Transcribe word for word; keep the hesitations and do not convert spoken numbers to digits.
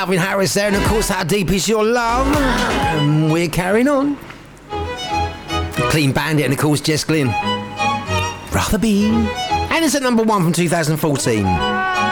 Calvin Harris there, and of course, How Deep Is Your Love? And we're carrying on. Clean Bandit, and of course, Jess Glynn. Rather Be. And it's at number one from two thousand fourteen.